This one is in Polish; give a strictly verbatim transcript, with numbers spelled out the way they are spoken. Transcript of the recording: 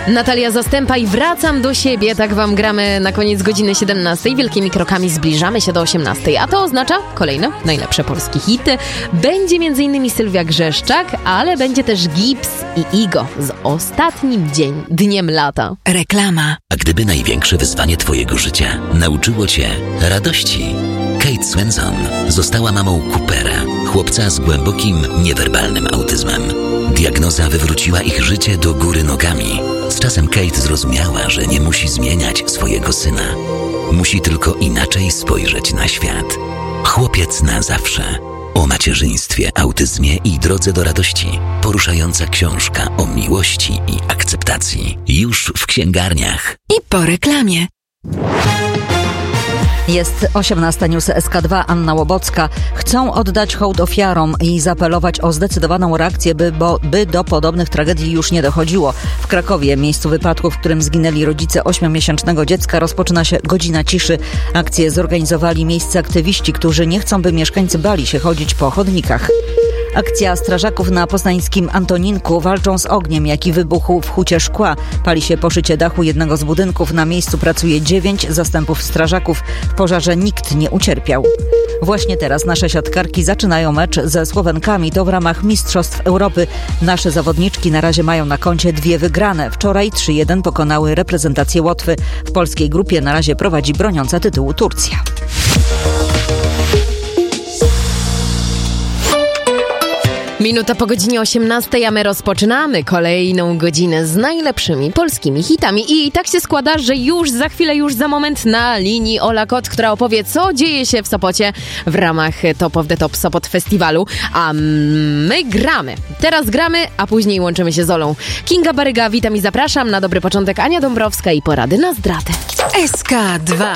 Natalia Zastępa i Wracam do siebie. Tak wam gramy na koniec godziny siedemnastej. Wielkimi krokami zbliżamy się do osiemnastej. A to oznacza kolejne najlepsze polskie hity. Będzie m.in. Sylwia Grzeszczak, ale będzie też Gips i Igo z Ostatnim dzień, dniem lata. Reklama. A gdyby największe wyzwanie twojego życia nauczyło cię radości? Kate Swenson została mamą Coopera, chłopca z głębokim, niewerbalnym autyzmem. Diagnoza wywróciła ich życie do góry nogami. Z czasem Kate zrozumiała, że nie musi zmieniać swojego syna. Musi tylko inaczej spojrzeć na świat. Chłopiec na zawsze. O macierzyństwie, autyzmie i drodze do radości. Poruszająca książka o miłości i akceptacji. Już w księgarniach. I po reklamie. Jest osiemnasta, news S K dwa, Anna Łobocka. Chcą oddać hołd ofiarom i zaapelować o zdecydowaną reakcję, by, bo, by do podobnych tragedii już nie dochodziło. W Krakowie, miejscu wypadku, w którym zginęli rodzice ośmiomiesięcznego dziecka, rozpoczyna się godzina ciszy. Akcję zorganizowali miejscy aktywiści, którzy nie chcą, by mieszkańcy bali się chodzić po chodnikach. Akcja strażaków na poznańskim Antoninku. Walczą z ogniem, jaki wybuchł w Hucie Szkła. Pali się poszycie dachu jednego z budynków. Na miejscu pracuje dziewięć zastępów strażaków. W pożarze nikt nie ucierpiał. Właśnie teraz nasze siatkarki zaczynają mecz ze Słowenkami. To w ramach Mistrzostw Europy. Nasze zawodniczki na razie mają na koncie dwie wygrane. Wczoraj trzy jeden pokonały reprezentację Łotwy. W polskiej grupie na razie prowadzi broniąca tytułu Turcja. Minuta po godzinie osiemnastej, a my rozpoczynamy kolejną godzinę z najlepszymi polskimi hitami. I tak się składa, że już za chwilę, już za moment na linii Ola Kot, która opowie, co dzieje się w Sopocie w ramach Top of the Top Sopot Festiwalu. A my gramy. Teraz gramy, a później łączymy się z Olą. Kinga Baryga, witam i zapraszam. Na dobry początek Ania Dąbrowska i porady na zdradę. S K dwa.